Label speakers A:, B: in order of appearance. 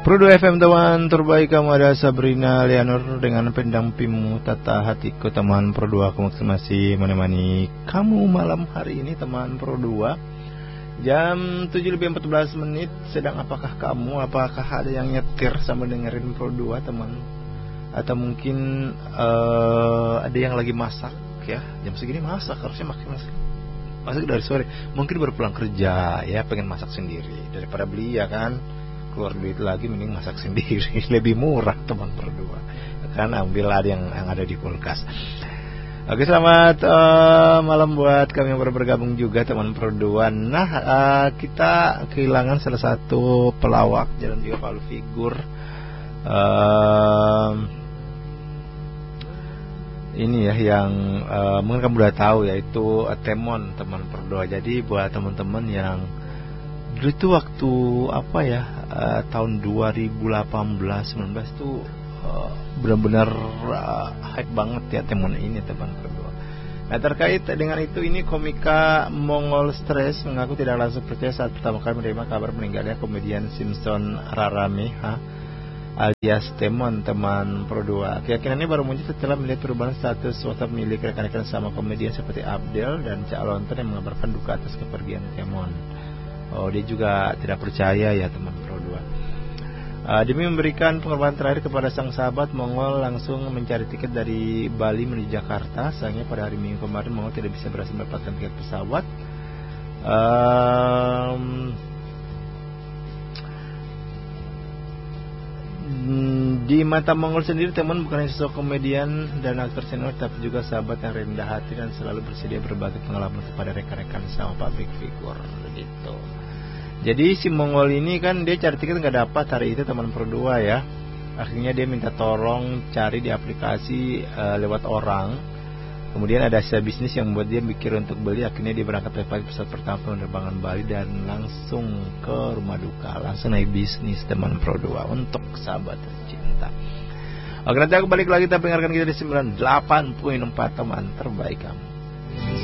A: Pro 2 FM teman terbaik kamu, ada Sabrina Leonor dengan pendampingmu Tata Hatiku. Teman Pro 2 aku masih menemani kamu malam hari ini teman Pro 2 jam 7:14. Sedang apakah kamu? Apakah ada yang nyetir sambil dengerin Pro 2 teman? Atau mungkin ada yang lagi masak ya? Jam segini masak, harusnya masak dari sore. Mungkin baru pulang kerja ya, pengen masak sendiri daripada beli ya kan. Keluar duit lagi, mending masak sendiri. Lebih murah teman berdua, kan ambil ada yang ada di kulkas. Oke, selamat malam buat kami yang baru bergabung juga teman berdua. Nah, kita kehilangan salah satu pelawak jalan juga Palu figur. Ini ya yang mungkin kamu udah tahu, yaitu Temon teman berdua. Jadi buat teman-teman yang dulu itu waktu apa ya, tahun 2018-19 tuh benar-benar hype banget ya Temon ini teman berdua. Nah, terkait dengan itu, ini komika Mongol Stress mengaku tidak langsung percaya saat pertama kali menerima kabar meninggalnya komedian Simpson Rarameha alias Temon teman Pro 2. Keyakinannya baru muncul setelah melihat perubahan status WhatsApp milik rekan-rekan sama komedian seperti Abdel dan Cak Lontar yang mengabarkan duka atas kepergian Temon. Oh, dia juga tidak percaya ya teman Pro 2. Demi memberikan pengorbanan terakhir kepada sang sahabat, Mongol langsung mencari tiket dari Bali menuju Jakarta. Sayangnya pada hari Minggu kemarin Mongol tidak bisa berhasil mendapatkan tiket pesawat. Di mata Mongol sendiri, Temon bukan hanya sosok komedian dan aktor senior, tapi juga sahabat yang rendah hati dan selalu bersedia berbagi pengalaman kepada rekan-rekan sama public figure gitu. Jadi si Mongol ini kan dia cari tiket nggak dapat hari itu teman Pro 2 ya. Akhirnya dia minta tolong cari di aplikasi lewat orang. Kemudian ada sisa bisnis yang membuat dia mikir untuk beli. Akhirnya dia berangkat lewat pesawat pertama penerbangan Bali dan langsung ke rumah duka, langsung naik bisnis teman Pro 2 untuk sahabat tercinta. Oke, nanti aku balik lagi, tapi dengarkan kita di 98.4 teman terbaik kamu.